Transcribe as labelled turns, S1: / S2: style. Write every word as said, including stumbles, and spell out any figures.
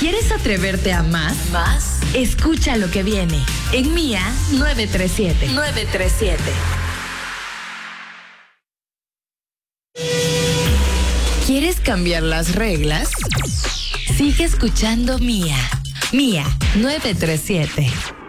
S1: ¿Quieres atreverte a más?
S2: ¿Más?
S1: Escucha lo que viene en Mía nueve tres siete.
S2: nueve tres siete.
S1: ¿Quieres cambiar las reglas? Sigue escuchando Mía. Mía nueve tres siete.